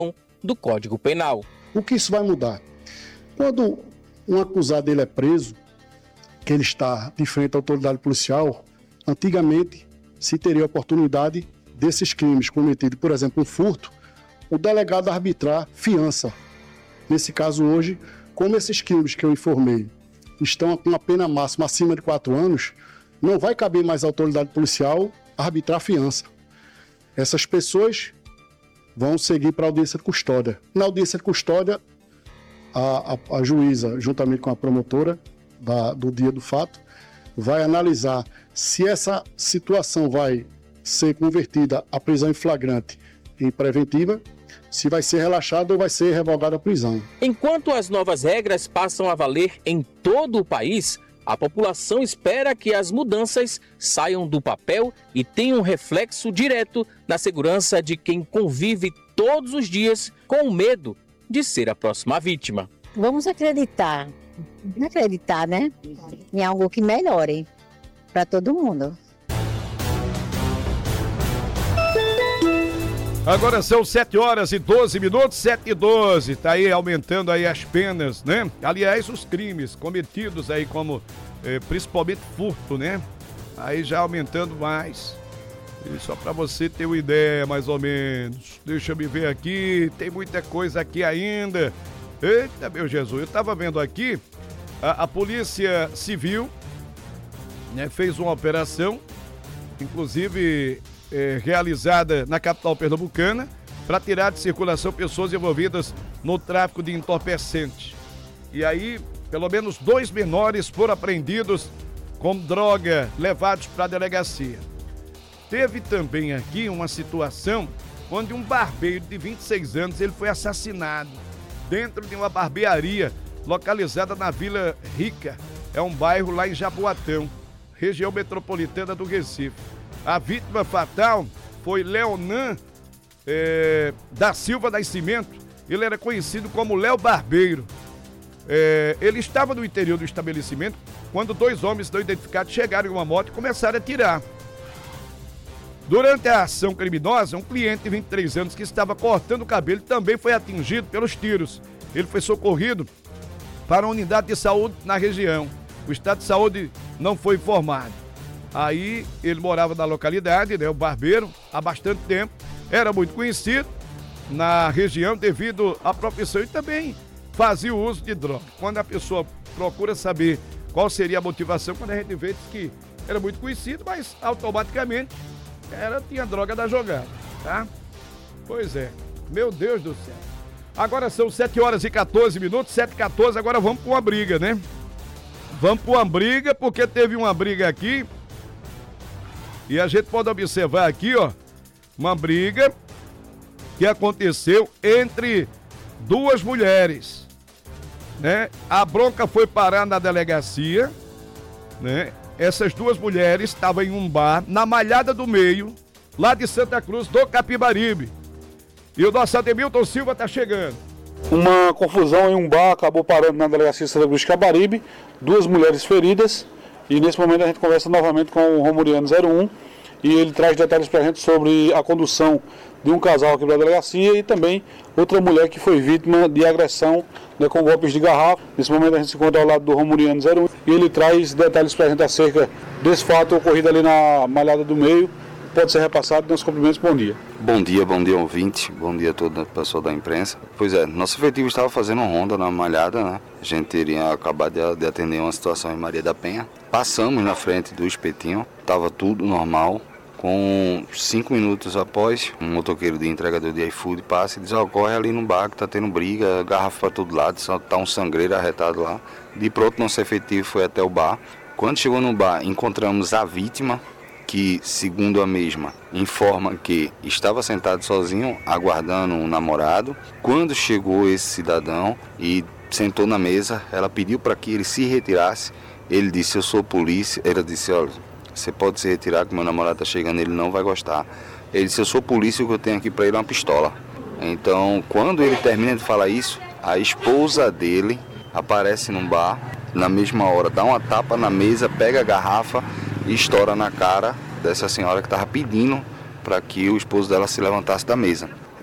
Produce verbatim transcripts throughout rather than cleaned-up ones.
do Código Penal. O que isso vai mudar? Quando um acusado ele é preso, que ele está de frente à autoridade policial, antigamente se teria a oportunidade desses crimes cometidos, por exemplo, um furto, o delegado arbitrar fiança. Nesse caso hoje, como esses crimes que eu informei estão com uma pena máxima acima de quatro anos, não vai caber mais à autoridade policial arbitrar fiança. Essas pessoas vão seguir para a audiência de custódia. Na audiência de custódia, a, a, a juíza, juntamente com a promotora da, do dia do fato, vai analisar se essa situação vai ser convertida à prisão em flagrante e preventiva, se vai ser relaxada ou vai ser revogada a prisão. Enquanto as novas regras passam a valer em todo o país, a população espera que as mudanças saiam do papel e tenham um reflexo direto na segurança de quem convive todos os dias com o medo de ser a próxima vítima. Vamos acreditar, acreditar, né, em algo que melhore para todo mundo. Agora são sete horas e doze minutos, sete e doze, tá aí aumentando aí as penas, né? Aliás, os crimes cometidos aí como, eh, principalmente furto, né? Aí já aumentando mais. E só para você ter uma ideia, mais ou menos. Deixa eu me ver aqui, tem muita coisa aqui ainda. Eita, meu Jesus, eu tava vendo aqui, a, a Polícia Civil, né, fez uma operação, inclusive... É, realizada na capital pernambucana para tirar de circulação pessoas envolvidas no tráfico de entorpecentes. E aí, pelo menos dois menores foram apreendidos com droga, levados para a delegacia. Teve também aqui uma situação onde um barbeiro de vinte e seis anos ele foi assassinado dentro de uma barbearia localizada na Vila Rica. É um bairro lá em Jaboatão, região metropolitana do Recife. A vítima fatal foi Leonan é, da Silva Nascimento. Ele era conhecido como Léo Barbeiro. É, ele estava no interior do estabelecimento quando dois homens não identificados chegaram em uma moto e começaram a atirar. Durante a ação criminosa, um cliente de vinte e três anos que estava cortando o cabelo também foi atingido pelos tiros. Ele foi socorrido para uma unidade de saúde na região. O estado de saúde não foi informado. Aí ele morava na localidade, né, o barbeiro, há bastante tempo, era muito conhecido na região devido à profissão e também fazia o uso de droga. Quando a pessoa procura saber qual seria a motivação, quando a gente vê que era muito conhecido, mas automaticamente era, tinha droga da jogada, tá? Pois é, meu Deus do céu. Agora são sete horas e quatorze minutos, sete e quatorze, agora vamos para uma briga, né? Vamos para uma briga, porque teve uma briga aqui. E a gente pode observar aqui, ó, uma briga que aconteceu entre duas mulheres, né? A bronca foi parar na delegacia, né? Essas duas mulheres estavam em um bar, na Malhada do Meio, lá de Santa Cruz do Capibaribe. E o nosso Ademilton Silva tá chegando. Uma confusão em um bar acabou parando na delegacia de Santa Cruz do Capibaribe, duas mulheres feridas. E nesse momento a gente conversa novamente com o Romuriano zero um e ele traz detalhes para a gente sobre a condução de um casal aqui da delegacia e também outra mulher que foi vítima de agressão, né, com golpes de garrafa. Nesse momento a gente se encontra ao lado do Romuriano zero um e ele traz detalhes para a gente acerca desse fato ocorrido ali na Malhada do Meio. Pode ser repassado, nossos cumprimentos, bom dia. Bom dia, bom dia ouvinte, bom dia a toda a pessoa da imprensa. Pois é, nosso efetivo estava fazendo uma ronda na Malhada, né? A gente teria acabado de, de atender uma situação em Maria da Penha. Passamos na frente do espetinho, estava tudo normal. Com cinco minutos após, um motoqueiro de entregador de iFood passa e diz, ó, corre ali no bar que tá tendo briga, garrafa para todo lado, só tá um sangreiro arretado lá. De pronto, nosso efetivo foi até o bar. Quando chegou no bar, encontramos a vítima, que, segundo a mesma, informa que estava sentado sozinho, aguardando um namorado. Quando chegou esse cidadão e sentou na mesa, ela pediu para que ele se retirasse. Ele disse, eu sou polícia. Ela disse, olha, você pode se retirar que meu namorado está chegando, ele não vai gostar. Ele disse, eu sou polícia, o que eu tenho aqui para ele é uma pistola. Então, quando ele termina de falar isso, a esposa dele aparece num bar, na mesma hora, dá uma tapa na mesa, pega a garrafa e estoura na cara dessa senhora que estava pedindo para que o esposo dela se levantasse da mesa.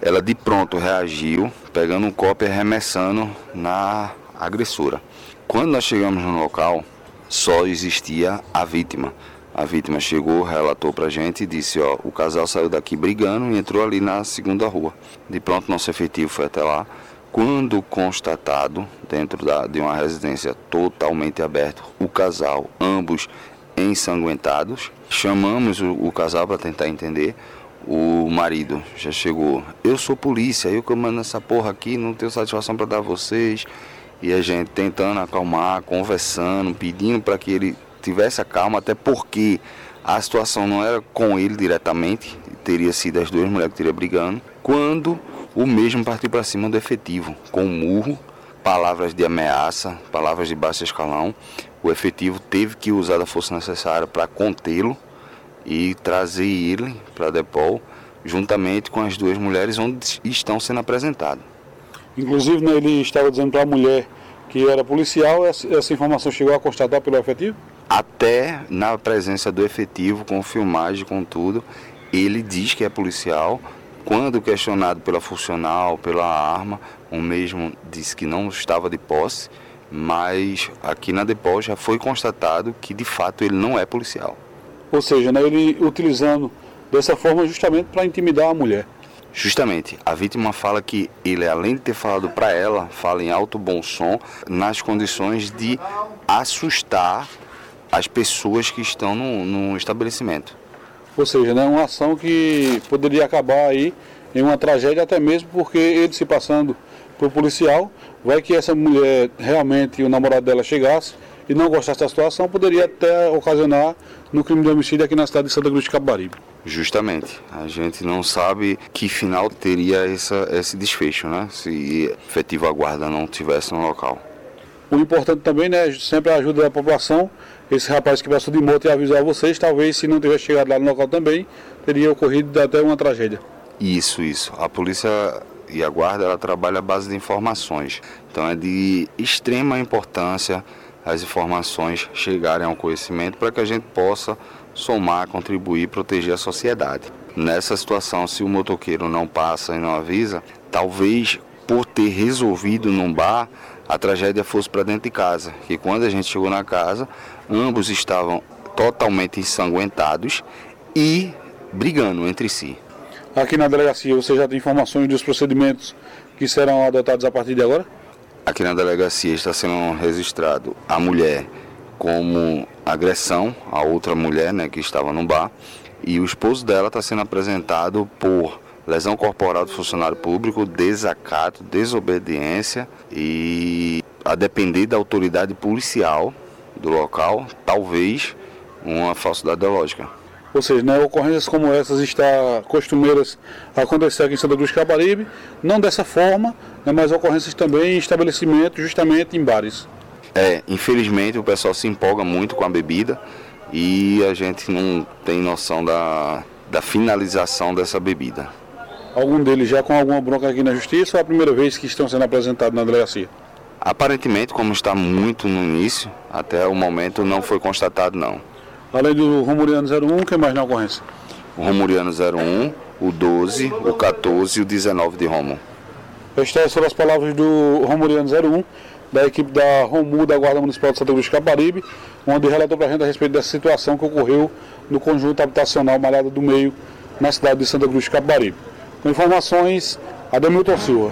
ela de pronto reagiu, pegando um copo e arremessando na agressora. Quando nós chegamos no local, só existia a vítima. A vítima chegou, relatou pra gente e disse, ó, o casal saiu daqui brigando e entrou ali na segunda rua. De pronto, nosso efetivo foi até lá. Quando constatado, dentro da, de uma residência totalmente aberta, o casal, ambos ensanguentados, chamamos o, o casal para tentar entender. O marido já chegou, eu sou polícia, eu comando essa porra aqui, não tenho satisfação para dar a vocês. E a gente tentando acalmar, conversando, pedindo para que ele tivesse a calma, até porque a situação não era com ele diretamente, teria sido as duas mulheres que teriam brigando, quando o mesmo partiu para cima do efetivo, com um murro, palavras de ameaça, palavras de baixo escalão. O efetivo teve que usar a força necessária para contê-lo e trazer ele para a Depol, juntamente com as duas mulheres onde estão sendo apresentadas. Inclusive, né, ele estava dizendo para a mulher que era policial, essa, essa informação chegou a constatar pelo efetivo? Até na presença do efetivo, com filmagem, com tudo, ele diz que é policial. Quando questionado pela funcional, pela arma, o mesmo disse que não estava de posse, mas aqui na Depol já foi constatado que de fato ele não é policial. Ou seja, né, ele utilizando dessa forma justamente para intimidar a mulher. Justamente, a vítima fala que ele, além de ter falado para ela, fala em alto bom som, nas condições de assustar as pessoas que estão no, no estabelecimento. Ou seja, né, uma ação que poderia acabar aí em uma tragédia, até mesmo porque ele se passando por policial, vai que essa mulher realmente, o namorado dela chegasse e não gostasse da situação, poderia até ocasionar no crime de homicídio aqui na cidade de Santa Cruz de Capibaribe. Justamente, a gente não sabe que final teria essa, esse desfecho, né? Se efetiva a guarda não estivesse no local. O importante também, né, sempre a ajuda da população. Esse rapaz que passou de moto e avisou a vocês, talvez se não tivesse chegado lá no local também, teria ocorrido até uma tragédia. Isso, isso. A polícia e a guarda, ela trabalha à base de informações. Então é de extrema importância as informações chegarem ao conhecimento para que a gente possa somar, contribuir, proteger a sociedade. Nessa situação, se o motoqueiro não passa e não avisa, talvez por ter resolvido num bar, a tragédia fosse para dentro de casa. E quando a gente chegou na casa, ambos estavam totalmente ensanguentados e brigando entre si. Aqui na delegacia, você já tem informações dos procedimentos que serão adotados a partir de agora? Aqui na delegacia está sendo registrado a mulher como agressão a outra mulher, né, que estava no bar, e o esposo dela está sendo apresentado por lesão corporal do funcionário público, desacato, desobediência e, a depender da autoridade policial do local, talvez uma falsidade ideológica. Ou seja, né, ocorrências como essas estão costumeiras a acontecer aqui em Santa Cruz de Capibaribe, não dessa forma, né, mas ocorrências também em estabelecimentos, justamente em bares. É, infelizmente o pessoal se empolga muito com a bebida e a gente não tem noção da, da finalização dessa bebida. Algum deles já com alguma bronca aqui na justiça ou é a primeira vez que estão sendo apresentados na delegacia? Aparentemente, como está muito no início, até o momento não foi constatado não. Além do Romuriano zero um, quem mais na ocorrência? O Romuriano zero um, o doze, o quatorze e o dezenove de Romo. Estas foram as palavras do Romuriano zero um, da equipe da Romu da Guarda Municipal de Santa Cruz de Capibaribe, onde relatou para a gente a respeito dessa situação que ocorreu no conjunto habitacional Malhada do Meio, na cidade de Santa Cruz de Capibaribe. Com informações, Ademilton Silva.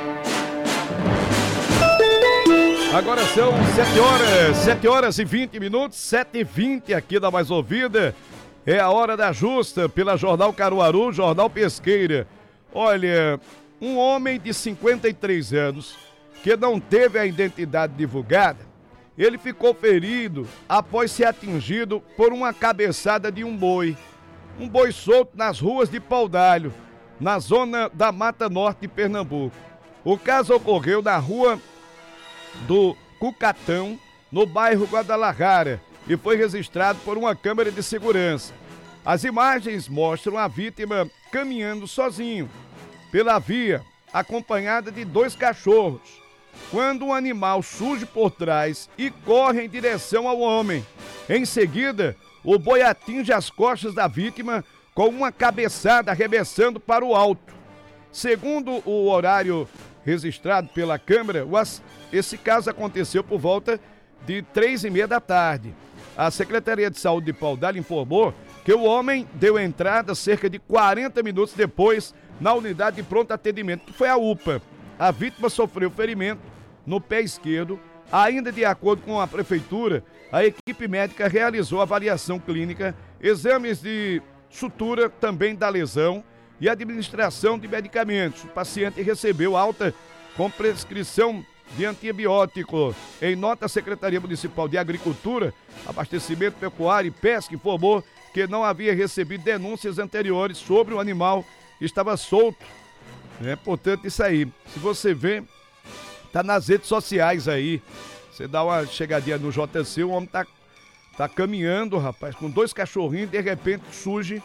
Agora são sete horas, sete horas e vinte minutos, sete e vinte aqui da Mais Ouvida. É a hora da justa pela Jornal Caruaru, Jornal Pesqueira. Olha, um homem de cinquenta e três anos que não teve a identidade divulgada, ele ficou ferido após ser atingido por uma cabeçada de um boi. Um boi solto nas ruas de Paudalho, na zona da Mata Norte de Pernambuco. O caso ocorreu na rua do Cucatão, no bairro Guadalajara, e foi registrado por uma câmera de segurança. As imagens mostram a vítima caminhando sozinho pela via, acompanhada de dois cachorros, quando um animal surge por trás e corre em direção ao homem. Em seguida, o boi atinge as costas da vítima com uma cabeçada arremessando para o alto. Segundo o horário registrado pela Câmara, esse caso aconteceu por volta de três e meia da tarde. A Secretaria de Saúde de Paudalho informou que o homem deu entrada cerca de quarenta minutos depois na unidade de pronto atendimento, que foi a U P A. A vítima sofreu ferimento no pé esquerdo. Ainda de acordo com a Prefeitura, a equipe médica realizou avaliação clínica, exames de sutura também da lesão e administração de medicamentos. O paciente recebeu alta com prescrição de antibiótico. Em nota, a Secretaria Municipal de Agricultura, Abastecimento Pecuário e Pesca informou que não havia recebido denúncias anteriores sobre o animal que estava solto. É, portanto, isso aí. Se você vê, tá nas redes sociais aí. Você dá uma chegadinha no J C, o homem tá, tá caminhando, rapaz, com dois cachorrinhos, de repente surge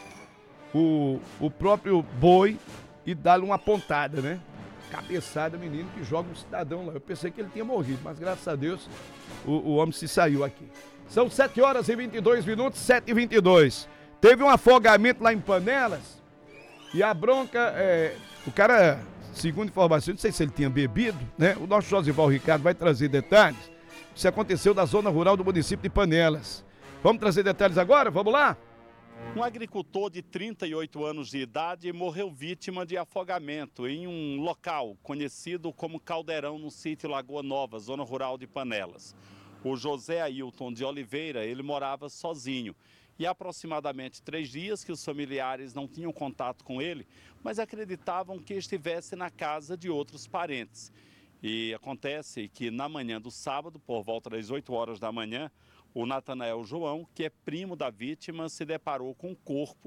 o, o próprio boi e dá-lhe uma pontada, né? Cabeçada, menino, que joga um cidadão lá. Eu pensei que ele tinha morrido, mas graças a Deus o, o homem se saiu aqui. São sete horas e vinte e dois minutos, sete e vinte e dois. Teve um afogamento lá em Panelas e a bronca, é, o cara, segundo informações, não sei se ele tinha bebido, né? O nosso Josival Ricardo vai trazer detalhes. Isso aconteceu na zona rural do município de Panelas. Vamos trazer detalhes agora? Vamos lá? Um agricultor de trinta e oito anos de idade morreu vítima de afogamento em um local conhecido como Caldeirão, no sítio Lagoa Nova, zona rural de Panelas. O José Ailton de Oliveira, ele morava sozinho. E há aproximadamente três dias que os familiares não tinham contato com ele, mas acreditavam que estivesse na casa de outros parentes. E acontece que na manhã do sábado, por volta das oito horas da manhã, o Natanael João, que é primo da vítima, se deparou com o corpo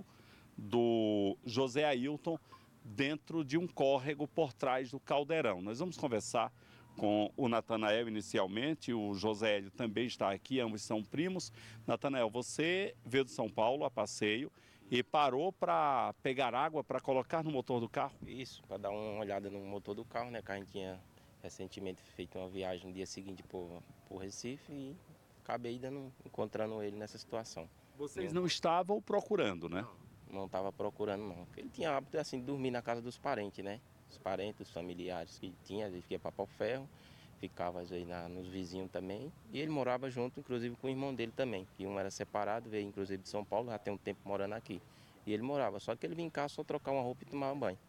do José Ailton dentro de um córrego por trás do caldeirão. Nós vamos conversar com o Natanael inicialmente, o José Hélio também está aqui, ambos são primos. Natanael, você veio de São Paulo a passeio e parou para pegar água para colocar no motor do carro? Isso, para dar uma olhada no motor do carro, né, que a gente tinha recentemente feito uma viagem no dia seguinte para o Recife e acabei dando, encontrando ele nessa situação. Vocês não estavam procurando, né? Não estava procurando, não. Ele tinha hábito assim, de dormir na casa dos parentes, né? Os parentes, os familiares que tinha, ele ia para Pau Ferro, ficava aí na, nos vizinhos também. E ele morava junto, inclusive, com o irmão dele também. Que um era separado, veio inclusive de São Paulo, já tem um tempo morando aqui. E ele morava, só que ele vinha em casa só trocar uma roupa e tomar um banho.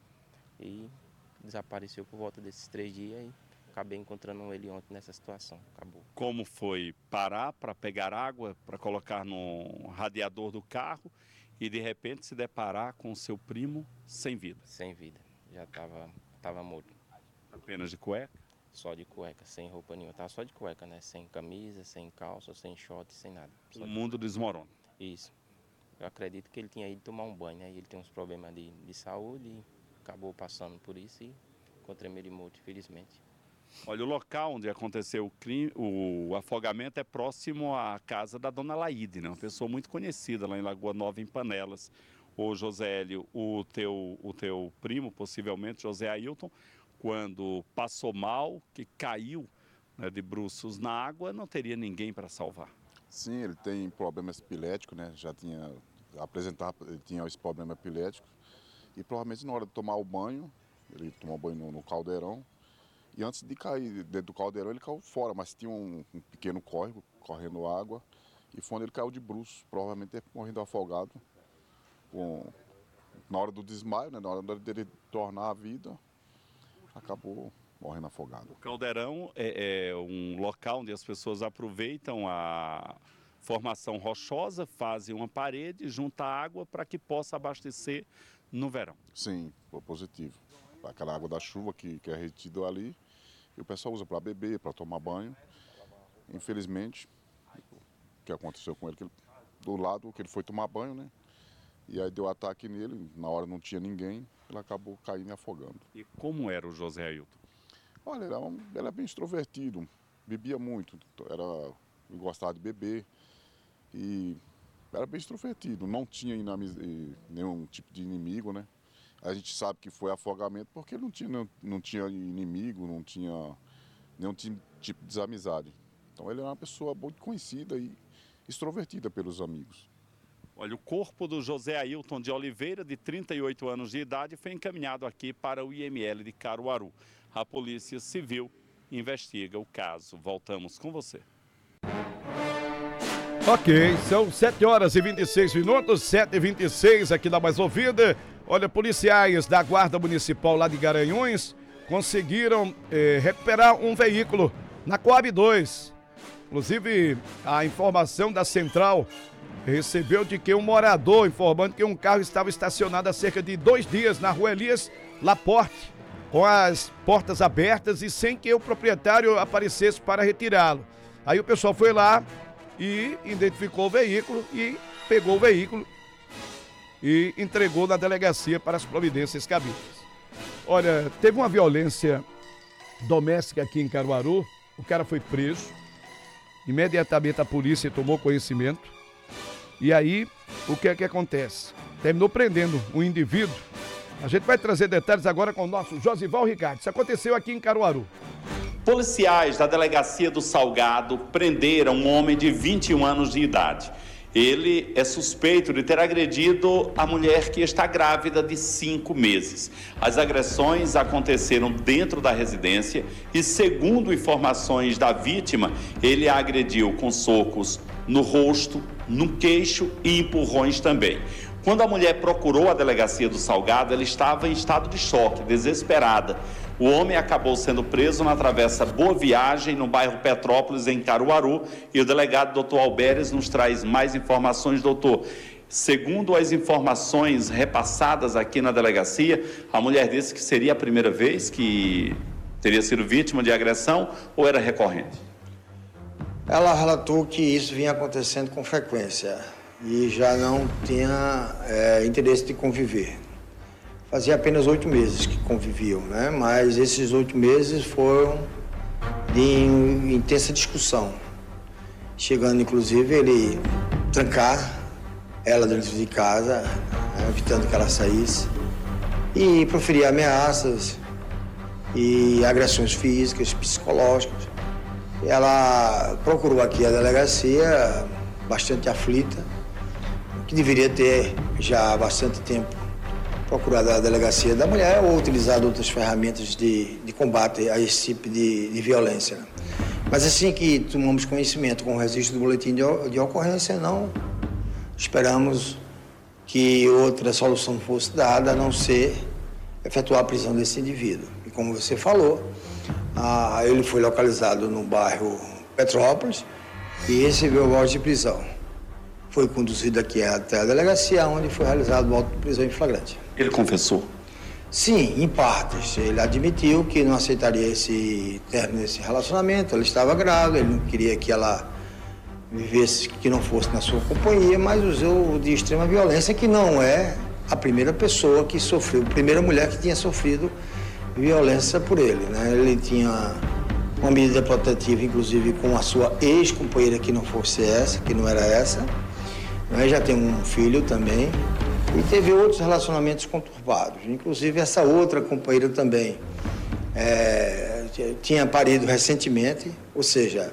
E desapareceu por volta desses três dias e acabei encontrando ele ontem nessa situação. Acabou. Como foi parar para pegar água, para colocar no radiador do carro e de repente se deparar com o seu primo sem vida? Sem vida, já estava tava morto. Apenas de cueca? Só de cueca, sem roupa nenhuma. Tava só de cueca, né? Sem camisa, sem calça, sem short, sem nada. Só o de... mundo desmorona. Isso. Eu acredito que ele tinha ido tomar um banho, né? E ele tem uns problemas de, de saúde e acabou passando por isso e encontrei ele morto, infelizmente. Olha, o local onde aconteceu o, crime, o afogamento é próximo à casa da dona Laíde, né? Uma pessoa muito conhecida lá em Lagoa Nova, em Panelas. Ô José Hélio, o teu, o teu primo, possivelmente, José Ailton, quando passou mal, que caiu, né, de bruços na água, não teria ninguém para salvar. Sim, ele tem problemas epiléticos, né? Já tinha apresentado, ele tinha esse problema epilético. E provavelmente na hora de tomar o banho, ele tomou banho no, no caldeirão. E antes de cair dentro do caldeirão, ele caiu fora, mas tinha um, um pequeno córrego, correndo água. E foi onde ele caiu de bruços, provavelmente morrendo afogado. Com, na hora do desmaio, né? Na hora dele tornar a vida, acabou morrendo afogado. O caldeirão é, é um local onde as pessoas aproveitam a formação rochosa, fazem uma parede, junta água para que possa abastecer no verão. Sim, foi positivo. Aquela água da chuva que, que é retida ali, e o pessoal usa para beber, para tomar banho. Infelizmente, o que aconteceu com ele, que ele, do lado que ele foi tomar banho, né? E aí deu ataque nele, na hora não tinha ninguém, ele acabou caindo e afogando. E como era o José Ailton? Olha, ele era, um, ele era bem extrovertido, bebia muito, era, ele gostava de beber e era bem extrovertido, não tinha inamiz, nenhum tipo de inimigo, né? A gente sabe que foi afogamento porque ele não tinha, não, não tinha inimigo, não tinha nenhum tipo de desamizade. Então ele era uma pessoa muito conhecida e extrovertida pelos amigos. Olha, o corpo do José Ailton de Oliveira, de trinta e oito anos de idade, foi encaminhado aqui para o I M L de Caruaru. A Polícia Civil investiga o caso. Voltamos com você. Ok, são sete horas e vinte e seis minutos, sete e vinte e seis aqui na Mais Ouvida. Olha, policiais da Guarda Municipal lá de Garanhuns conseguiram eh, recuperar um veículo na Coab dois. Inclusive, a informação da central recebeu de que um morador informando que um carro estava estacionado há cerca de dois dias na rua Elias Laporte, com as portas abertas e sem que o proprietário aparecesse para retirá-lo. Aí o pessoal foi lá e identificou o veículo e pegou o veículo e entregou na delegacia para as providências cabíveis. Olha, teve uma violência doméstica aqui em Caruaru, o cara foi preso, imediatamente a polícia tomou conhecimento. E aí, o que é que acontece? Terminou prendendo um indivíduo. A gente vai trazer detalhes agora com o nosso Josival Ricardo. Isso aconteceu aqui em Caruaru. Policiais da Delegacia do Salgado prenderam um homem de vinte e um anos de idade. Ele é suspeito de ter agredido a mulher que está grávida de cinco meses. As agressões aconteceram dentro da residência e, segundo informações da vítima, ele a agrediu com socos no rosto, no queixo e empurrões também. Quando a mulher procurou a Delegacia do Salgado, ela estava em estado de choque, desesperada. O homem acabou sendo preso na Travessa Boa Viagem, no bairro Petrópolis, em Caruaru, e o delegado doutor Alberes nos traz mais informações, doutor. Segundo as informações repassadas aqui na delegacia, a mulher disse que seria a primeira vez que teria sido vítima de agressão ou era recorrente? Ela relatou que isso vinha acontecendo com frequência e já não tinha é, interesse de conviver. Fazia apenas oito meses que conviviam, né? Mas esses oito meses foram de intensa discussão, chegando inclusive ele trancar ela dentro de casa, né? Evitando que ela saísse, e proferir ameaças e agressões físicas, psicológicas. Ela procurou aqui a delegacia bastante aflita, que deveria ter já há bastante tempo procurado a delegacia da mulher ou utilizado outras ferramentas de, de combate a esse tipo de, de violência. Mas assim que tomamos conhecimento com o registro do boletim de, de ocorrência, não esperamos que outra solução fosse dada a não ser efetuar a prisão desse indivíduo. E como você falou, ah, ele foi localizado no bairro Petrópolis e recebeu o auto de prisão. Foi conduzido aqui até a delegacia, onde foi realizado o auto de prisão em flagrante. Ele confessou? Sim, em partes. Ele admitiu que não aceitaria esse término desse relacionamento, ela estava grávida, ele não queria que ela vivesse, que não fosse na sua companhia, mas usou de extrema violência, que não é a primeira pessoa que sofreu, a primeira mulher que tinha sofrido violência por ele, né? Ele tinha uma medida protetiva, inclusive com a sua ex-companheira, que não fosse essa, que não era essa, né? Já tem um filho também, e teve outros relacionamentos conturbados, inclusive essa outra companheira também é, tinha parido recentemente, ou seja,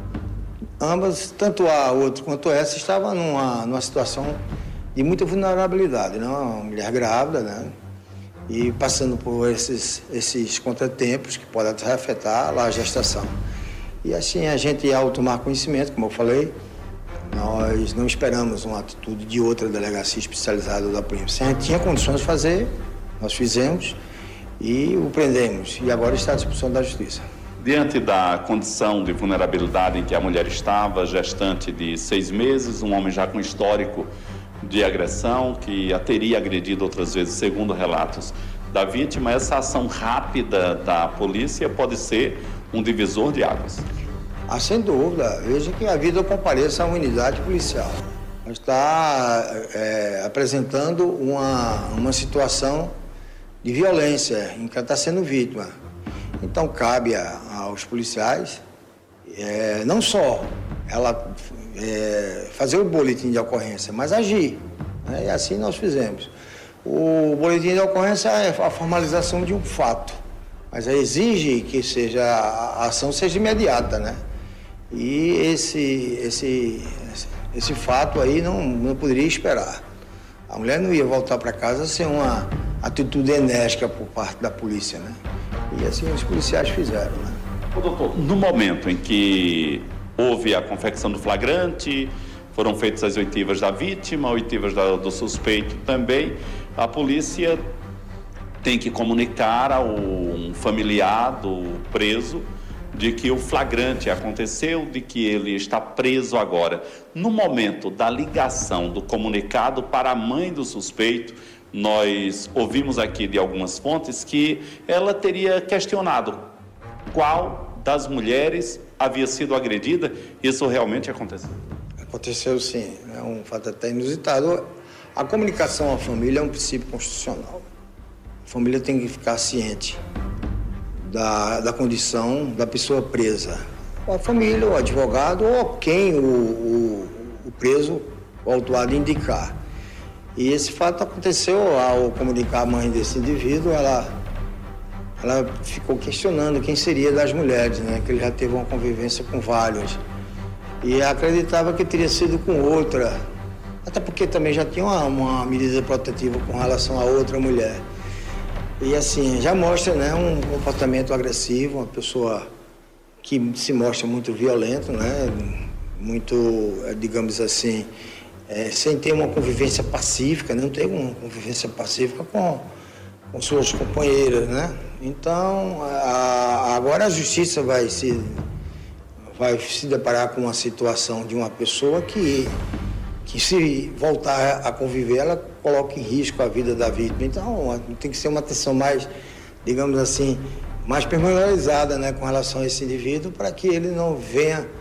ambas, tanto a outra quanto essa, estavam numa, numa situação de muita vulnerabilidade, né? Uma mulher grávida, né? E passando por esses, esses contratempos que podem afetar lá a gestação. E assim, a gente, ao tomar conhecimento, como eu falei, nós não esperamos uma atitude de outra delegacia especializada da polícia. A gente tinha condições de fazer, nós fizemos e o prendemos. E agora está à disposição da justiça. Diante da condição de vulnerabilidade em que a mulher estava, gestante de seis meses, um homem já com histórico de agressão, que a teria agredido outras vezes, segundo relatos da vítima, essa ação rápida da polícia pode ser um divisor de águas? Ah, sem dúvida. Veja que a vida compareça a uma unidade policial. Está é, apresentando uma, uma situação de violência em que ela está sendo vítima. Então, cabe a, aos policiais, é, não só ela é, fazer o boletim de ocorrência, mas agir. Né? E assim nós fizemos. O boletim de ocorrência é a formalização de um fato, mas exige que seja, a ação seja imediata, né? E esse, esse, esse fato aí não, não poderia esperar. A mulher não ia voltar para casa sem uma atitude enérgica por parte da polícia, né? E assim os policiais fizeram, né? Ô, doutor, no momento em que houve a confecção do flagrante, foram feitas as oitivas da vítima, oitivas da, do suspeito também, a polícia tem que comunicar ao um familiar do preso de que o flagrante aconteceu, de que ele está preso agora. No momento da ligação do comunicado para a mãe do suspeito, nós ouvimos aqui de algumas fontes que ela teria questionado qual das mulheres havia sido agredida. Isso realmente aconteceu? Aconteceu sim, é um fato até inusitado. A comunicação à família é um princípio constitucional. A família tem que ficar ciente da, da condição da pessoa presa. A família, o advogado ou quem o, o, o preso, o autuado indicar. E esse fato aconteceu ao comunicar a mãe desse indivíduo, ela, ela ficou questionando quem seria das mulheres, né? Que ele já teve uma convivência com vários. E acreditava que teria sido com outra, até porque também já tinha uma, uma medida protetiva com relação a outra mulher. E assim, já mostra, né, um comportamento agressivo, uma pessoa que se mostra muito violento, né, muito, digamos assim, é, sem ter uma convivência pacífica, né, não tem uma convivência pacífica com, com suas companheiras, né. Então, a, agora a justiça vai se... vai se deparar com uma situação de uma pessoa que, que se voltar a conviver, ela coloca em risco a vida da vítima. Então, tem que ser uma atenção mais, digamos assim, mais pormenorizada, né, com relação a esse indivíduo, para que ele não venha